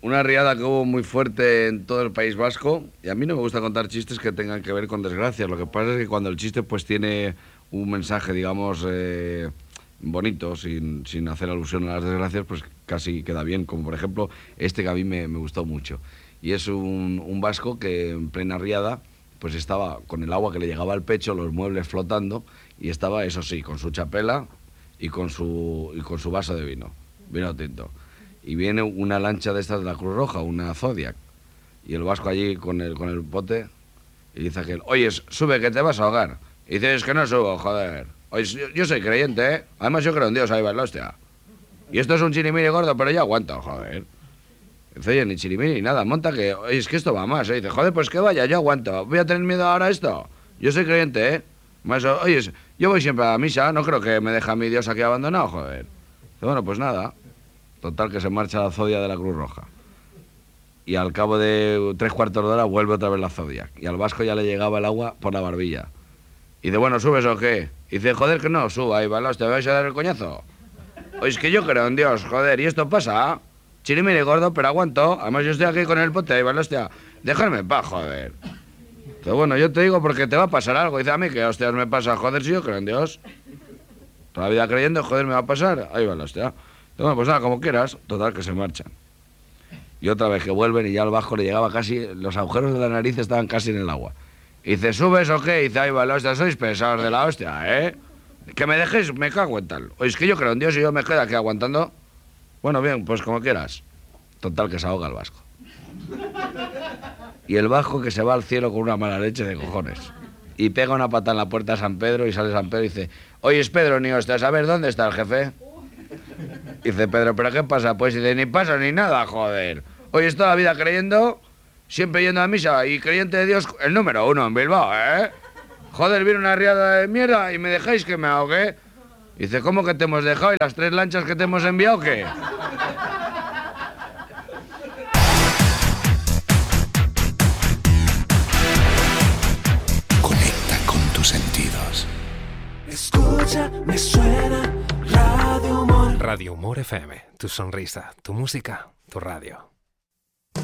una riada que hubo muy fuerte en todo el País Vasco, y a mí no me gusta contar chistes que tengan que ver con desgracias. Lo que pasa es que cuando el chiste pues tiene un mensaje, digamos, bonito, sin hacer alusión a las desgracias, pues casi queda bien, como por ejemplo este que a mí me gustó mucho. Y es un vasco que en plena riada pues estaba con el agua que le llegaba al pecho, los muebles flotando, y estaba, eso sí, con su chapela y con su vaso de vino tinto. Y viene una lancha de estas de la Cruz Roja, una Zodiac, y el vasco allí con el bote, y dice aquel: oye, sube que te vas a ahogar. Y dice: es que no subo, joder. Oye, yo soy creyente, ¿eh? Además yo creo en Dios, ahí va la hostia. Y esto es un chirimiri gordo, pero yo aguanto, joder. Dice: oye, ni chirimiri ni nada, monta que... Oye, es que esto va más, ¿eh? Dice: joder, pues que vaya, yo aguanto. ¿Voy a tener miedo ahora a esto? Yo soy creyente, ¿eh? Más, oye, yo voy siempre a la misa, no creo que me deje a mi Dios aquí abandonado, joder. Dice: bueno, pues nada. Total, que se marcha la Zodiac de la Cruz Roja. Y al cabo de 3/4 de hora vuelve otra vez la Zodiac. Y al vasco ya le llegaba el agua por la barbilla. Y dice: bueno, ¿subes o qué? Y dice: joder, que no, suba, ahí va, ¿te vais a dar el coñazo? Oye, es que yo creo en Dios, joder, y esto pasa. Chirimiri gordo, pero aguanto. Además yo estoy aquí con el pote, ahí va, hostia. Dejadme en paz, joder. Pero bueno, yo te digo porque te va a pasar algo. Dice: a mí que hostias me pasa, joder, si yo creo en Dios. Toda la vida creyendo, joder, me va a pasar. Ahí va, hostia. Bueno, pues nada, como quieras. Total, que se marchan. Y otra vez que vuelven y ya al bajo le llegaba casi... Los agujeros de la nariz estaban casi en el agua. Y dice: ¿subes o qué? Y dice: ahí va, hostia, sois pesados de la hostia, ¿eh? Que me dejéis, me cago en tal. Oye, es que yo creo en Dios y yo me quedo aquí aguantando. Bueno, bien, pues como quieras. Total, que se ahoga el vasco. Y el vasco que se va al cielo con una mala leche de cojones. Y pega una pata en la puerta a San Pedro y sale San Pedro y dice: oye, es Pedro, ni hostias, a ver, ¿dónde está el jefe? Dice Pedro: ¿pero qué pasa? Pues dice: ni pasa ni nada, joder. Hoy es toda la vida creyendo, siempre yendo a misa y creyente de Dios, el número 1 en Bilbao, ¿eh? Joder, viene una riada de mierda y me dejáis que me ahogue. Dice: ¿cómo que te hemos dejado? ¿Y las 3 lanchas que te hemos enviado qué? Conecta con tus sentidos. Escucha, me suena Radio Humor. Radio Humor FM, tu sonrisa, tu música, tu radio.